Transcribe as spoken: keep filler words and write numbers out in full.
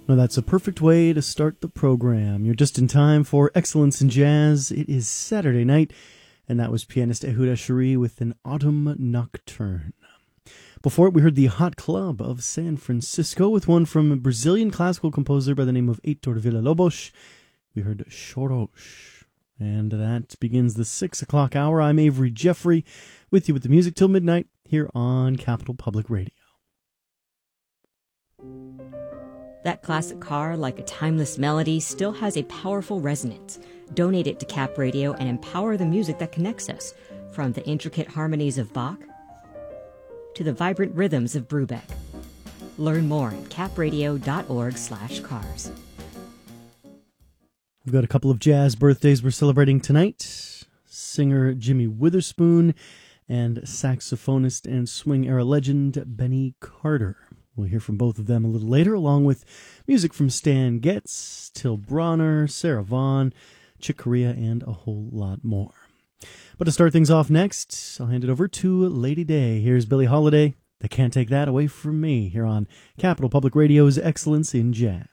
Well, that's a perfect way to start the program. You're just in time for Excellence in Jazz. It is Saturday night, and that was pianist Ehud Esheri with an Autumn Nocturne. Before it, we heard the Hot Club of San Francisco with one from a Brazilian classical composer by the name of Heitor Villa-Lobos. We heard Chorosh. And that begins the six o'clock hour. I'm Avery Jeffrey, with you with the music till midnight here on Capital Public Radio. That classic car, like a timeless melody, still has a powerful resonance. Donate it to Cap Radio and empower the music that connects us, from the intricate harmonies of Bach to the vibrant rhythms of Brubeck. Learn more at capradio.org slash cars. We've got a couple of jazz birthdays we're celebrating tonight. Singer Jimmy Witherspoon and saxophonist and swing era legend Benny Carter. We'll hear from both of them a little later, along with music from Stan Getz, Till Bronner, Sarah Vaughan, Chick Corea, and a whole lot more. But to start things off next, I'll hand it over to Lady Day. Here's Billie Holiday. They can't take that away from me here on Capital Public Radio's Excellence in Jazz.